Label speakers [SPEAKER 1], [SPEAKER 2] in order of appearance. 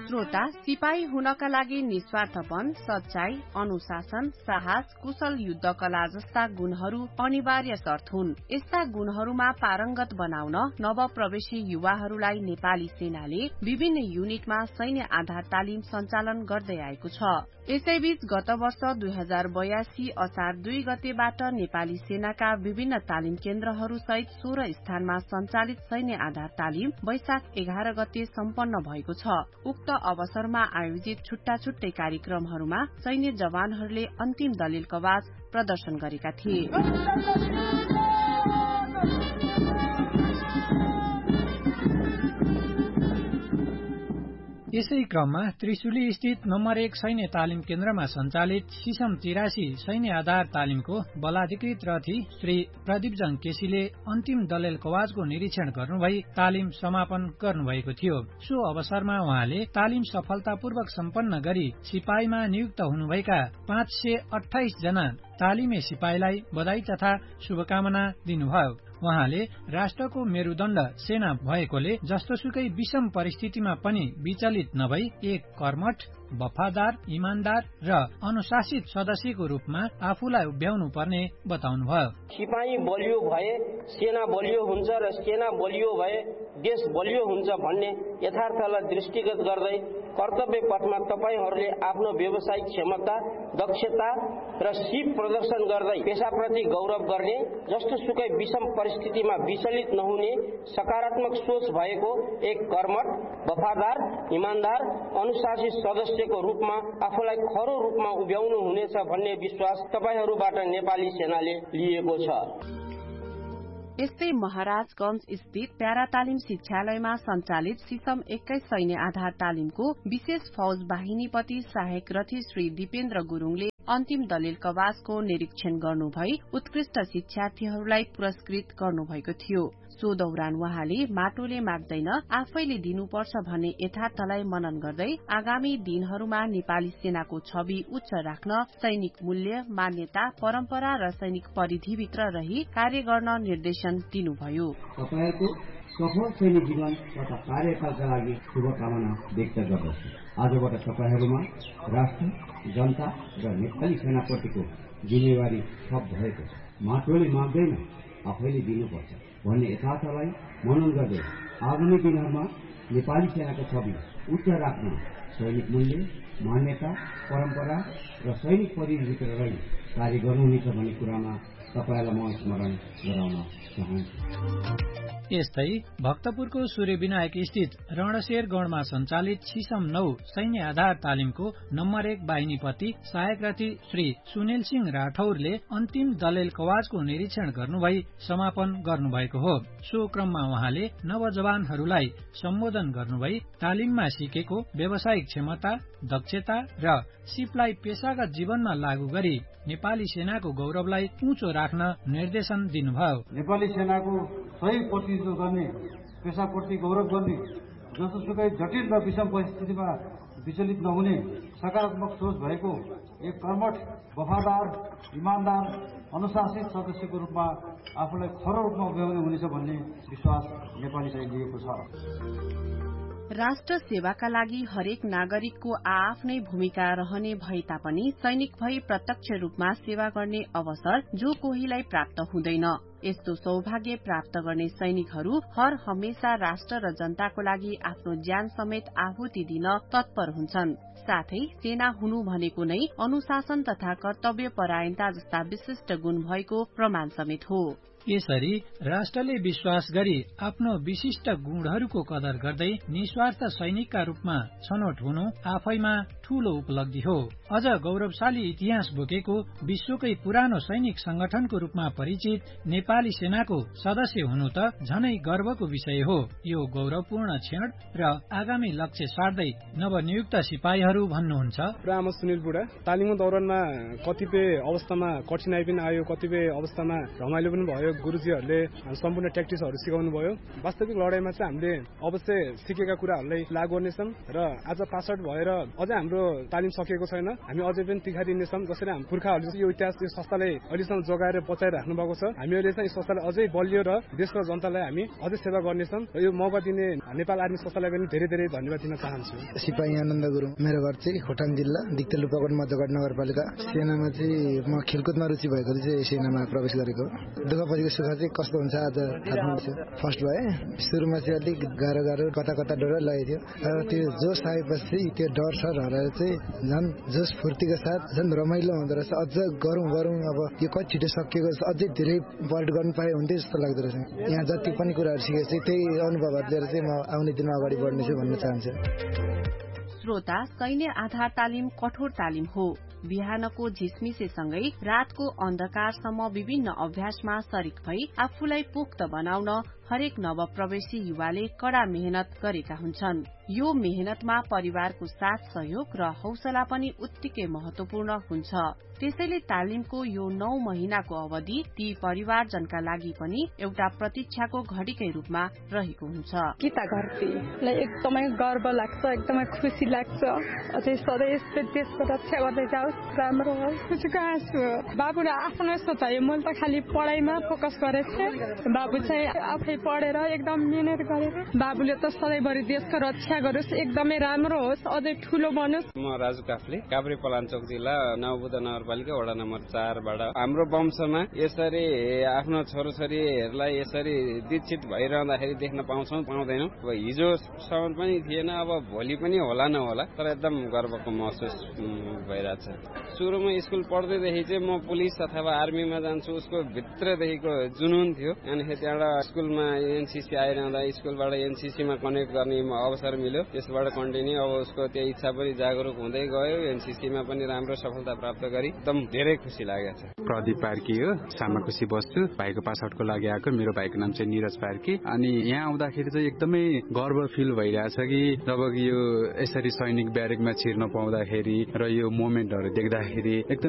[SPEAKER 1] श्रोता, सिपाही हुनका लागि निस्वार्थपन, सच्चाई, अनुशासन, साहस, कुशल युद्ध कला जस्ता गुणहरू अनिवार्य शर्त हुन्। यस्ता गुणहरूमा पारंगत बनाउन नवप्रवेशी युवाहरूलाई नेपाली सेनाले विभिन्न युनिटमा सैन्य आधार तालिम सञ्चालन गर्दै आएको छ। यसैबीच गत वर्ष 2082 असार 2 गतेबाट नेपाली सेनाका विभिन्न तालिम केन्द्रहरू सहित 16 स्थानमा सञ्चालित सैन्य आधार तालिम वैशाख 11 गते सम्पन्न भएको छ। उक्त अवसरमा आयोजित छुट्टा छुट्टै कार्यक्रमहरूमा सैन्य जवानहरूले अन्तिम दलिल कवाज प्रदर्शन गरेका थिए।
[SPEAKER 2] यसै क्रममा त्रिशुली स्थित नम्बर 1 सैन्य तालिम केन्द्रमा सञ्चालित सिसम 83 सैन्य आधार तालिमको बलाधिकृत रथी श्री प्रदीपजङ केसीले अन्तिम दलेल कवाजको निरीक्षण गर्नुभई तालिम समापन गर्नुभएको थियो। सो अवसरमा उहाँले तालिम सफलतापूर्वक सम्पन्न गरी सिपाहीमा नियुक्त हुनुभएका 528 जना तालिमे सिपाहीलाई बधाई तथा शुभकामना दिनुभयो। उहाँले राष्ट्रको मेरुदण्ड सेना भएकोले जस्तोसुकै विषम परिस्थितिमा पनि विचलित नभई एक कर्मठ, वफादार, इमानदार र अनुशासित सदस्यको रूपमा आफूलाई उभ्याउनु पर्ने बताउनुभयो।
[SPEAKER 3] सिपाही बलियो भए सेना बलियो हुन्छ र सेना बलियो भए देश बलियो हुन्छ भन्ने यथार्थलाई दृष्टिगत गर्दै कर्तव्य पथमा तपाईहरूले आफ्नो व्यावसायिक क्षमता, दक्षता र सिप प्रदर्शन गर्दै पेशाप्रति गौरव गर्ने, जस्तोसुकै विषम परिस्थितिमा विचलित नहुने सकारात्मक सोच भएको एक कर्मठ, वफादार, इमानदार, अनुशासित सदस्यको रूपमा आफूलाई खरो रूपमा उभ्याउनु हुनेछ भन्ने विश्वास तपाईहरूबाट नेपाली सेनाले लिएको छ।
[SPEAKER 1] यस्तै महाराजगंज स्थित प्यारा तालिम शिक्षालयमा सञ्चालित सिसम 21 सैन्य आधार तालिमको विशेष फौज वाहिनीपति सहायक रथी श्री दिपेन्द्र गुरुङले अन्तिम दलिल कवाजको निरीक्षण गर्नुभई उत्कृष्ट शिक्षार्थीहरूलाई पुरस्कृत गर्नुभएको थियो। सो दौरान उहाँले माटोले माग्दैन आफैले दिनुपर्छ भन्ने यथार्थलाई मनन गर्दै आगामी दिनहरूमा नेपाली सेनाको छवि उच्च राख्न सैनिक मूल्य, मान्यता, परम्परा र सैनिक परिधिभित्र रही कार्य गर्न निर्देशन दिनुभयो।
[SPEAKER 4] तपाईको सफल सैनिक जीवन तथा कार्यकालका लागि शुभकामना व्यक्त गर्दछु। आजबाट तपाईहरूमा राष्ट्र, जनता र नेपाली सेनाप्रतिको जिम्मेवारी थप भएको छ। माटोले माग्दैन आफैले दिनुपर्छ भन्ने यथार्थलाई मनन गर्दै आगामी दिनहरूमा नेपाली सेनाको छवि उच्च राख्न सैनिक मूल्य, मान्यता, परम्परा र सैनिक परिधिभित्र रही कार्य गर्नुहुनेछ भन्ने कुरामा तपाईलाई म स्मरण गराउन चाहन्छु।
[SPEAKER 2] यस्तै भक्तपुरको सूर्यविनायक स्थित रणशेर गढमा सञ्चालित सिसम 9 सैन्य आधार तालिमको नम्बर 1 वाहिनीपति सहायक रथी श्री सुनिल सिंह राठौरले अन्तिम दलेल कवाजको निरीक्षण गर्नुभई समापन गर्नुभएको हो। सो क्रममा उहाँले नवजवानहरूलाई सम्बोधन गर्नुभई तालिममा सिकेको व्यावसायिक क्षमता, दक्षता र सिपलाई पेशागत जीवनमा लागू गरी नेपाली सेनाको गौरवलाई उँचो राख्न निर्देशन दिनुभयो।
[SPEAKER 5] नेपाली सेनाको सही प्रतिनिधित्व गर्ने, पेशाप्रति गौरव गर्ने, जस्तोसुकै जटिल र विषम परिस्थितिमा विचलित नहुने सकारात्मक सोच भएको एक कर्मठ, वफादार, इमानदार, अनुशासित सदस्यको रूपमा आफूलाई खरो रूपमा उभ्याउने हुनेछ भन्ने विश्वास नेपालीलाई लिएको छ।
[SPEAKER 1] राष्ट्र सेवाका लागि हरेक नागरिकको आफ्नै भूमिका रहने भए तापनि सैनिक भई प्रत्यक्ष रूपमा सेवा गर्ने अवसर जो कोहीलाई प्राप्त हुँदैन। यस्तो सौभाग्य प्राप्त गर्ने सैनिकहरू हर हमेशा राष्ट्र र जनताको लागि आफ्नो ज्यान समेत आहुति दिन तत्पर हुन्छन्। साथै सेना हुनु भनेको नै अनुशासन तथा कर्तव्य परायणता जस्ता विशिष्ट गुण भएको प्रमाण समेत हो।
[SPEAKER 2] यसरी राष्ट्रले विश्वास गरी आफ्नो विशिष्ट गुणहरूको कदर गर्दै निस्वार्थ सैनिकका रूपमा छनौट हुनु आफैमा ठूलो उपलब्धि हो। अझ गौरवशाली इतिहास बोकेको विश्वकै पुरानो सैनिक संगठनको रूपमा परिचित नेपाली सेनाको सदस्य हुनु त झनै गर्वको विषय हो। यो गौरवपूर्ण क्षण र आगामी लक्ष्य सार्दै नवनियुक्त सिपाहीहरू भन्नुहुन्छ।
[SPEAKER 6] राम सुनिल बुढा, तालिमको दौरानमा कतिपय अवस्थामा कठिनाई पनि आयो, कतिपय अवस्थामा रमाइलो पनि भयो। भयो, गुरुजीहरूले सम्पूर्ण ट्याक्टिक्सहरू सिकाउनु भयो। वास्तविक लडाइँमा चाहिँ हामीले अवश्य सिकेका कुराहरूलाई लागू गर्नेछौँ र आज पास आउट भएर अझै हाम्रो तालिम सकिएको छैन। हामी अझै पनि तिखारिनेछौँ। जसरी हाम्रो पुर्खाहरूले यो इतिहास यो संस्थालाई अहिलेसम्म जोगाएर बचाइराख्नु भएको छ। हामीहरूले चाहिँ यो संस्थालाई अझै बलियो र देश र जनतालाई हामी अझै सेवा गर्नेछौँ र यो मौका दिने नेपाल आर्मी संस्थालाई पनि धेरै धेरै धन्यवाद दिन चाहन्छु।
[SPEAKER 7] सिपाही आनन्द गुरुङ, मेरो घर चाहिँ खोटाङ जिल्ला दिक्तेल उपकोट मध्यगढ नगरपालिका। सेनामा चाहिँ म खेलकुदमा रुचि भएकोले चाहिँ सेनामा प्रवेश गरेको। दुःख पछिको सुख चाहिँ कस्तो हुन्छ आज थाहा पाउँछु। फर्स्ट भए सुरुमा चाहिँ अलिक गाह्रो कता कता डर लागेको थियो, र त्यो जोस आएपछि त्यो डर सर हराएर चाहिँ झन् जोस फुर्तीको साथ झन् रमाइलो हुँदो रहेछ। अझ गरौँ अब यो कति छिटो सकिएको छ, अझै धेरै पल्ट गर्नु पाए हुन्थ्यो जस्तो लाग्दो रहेछ। यहाँ जति पनि कुराहरू सिकेको छु त्यही अनुभवहरू लिएर चाहिँ म आउने दिनमा अगाडि बढ्नेछु भन्न चाहन्छु।
[SPEAKER 1] श्रोता, सैन्य आधार तालिम कठोर तालिम हो। बिहानको झिसमिसेसँगै रातको अन्धकारसम्म विभिन्न अभ्यासमा सरिक भई आफूलाई पुख्त बनाउन हरेक नवप्रवेशी युवाले कड़ा मेहनत गरेका हुन्छन्। यो मेहनतमा परिवारको साथ सहयोग र हौसला पनि उत्तिकै महत्वपूर्ण हुन्छ। त्यसैले तालिमको यो 9 महिनाको अवधि ती परिवारजनका लागि पनि एउटा प्रतीक्षाको घडीकै रूपमा रहेको हुन्छ।
[SPEAKER 8] गीता घरतीलाई एकदमै गर्व लाग्छ, एकदमै खुसी लाग्छ। अझै सधैँ यस्तै देशको रक्षा गर्दै जाओस्, राम्रो होस्। खुसीको आँसु हो। बाबुले आफ्नो सोचायो, मैले त खालि पढाइमा फोकस गरेको थिएँ। बाबु चाहिँ आफै पढेर एकदम मिहिनेत गरेर बाबुले त सधैँभरि देशको रक्षा गरोस्, एकदमै राम्रो होस्, अझै ठुलो बनोस्।
[SPEAKER 9] म राजु काफ्ले, काभ्रे पलाञ्चोक जिल्ला नवबुद्ध नगरपालिका वडा नम्बर 4 बाट। हाम्रो वंशमा यसरी आफ्नो छोराछोरीहरूलाई यसरी दीक्षित भइरहँदाखेरि देख्न पाउँदैनौँ। अब हिजोसम्म पनि थिएन, अब भोलि पनि होला नहोला, तर एकदम गर्वको महसुस भइरहेछ। सुरुमा स्कुल पढ्दैदेखि चाहिँ म पुलिस अथवा आर्मीमा जान्छु, उसको भित्रदेखिको जुनुन थियो। अनि त्यहाँबाट स्कुलमा एनसीसी आइरहँदा स्कुलबाट एनसीसीमा कनेक्ट गर्ने अवसर मिल्यो। त्यसबाट कन्टिन्यू अब उसको त्यो इच्छा पनि जागरुक हुँदै गयो। एनसीसीमा पनि राम्रो सफलता प्राप्त गरी एकदम धेरै खुसी लागेको छ।
[SPEAKER 10] प्रदीप पार्की हो, सामाकोशी बस्छु। भाइको पास आउटको लागि आएको। मेरो भाइको नाम चाहिँ निरज पार्की। अनि यहाँ आउँदाखेरि चाहिँ एकदमै गर्व फिल भइरहेछ कि जब यो यसरी सैनिक ब्यारेकमा छिर्न पाउँदाखेरि र यो मोमेन्टहरू देख्दाखेरि एकदम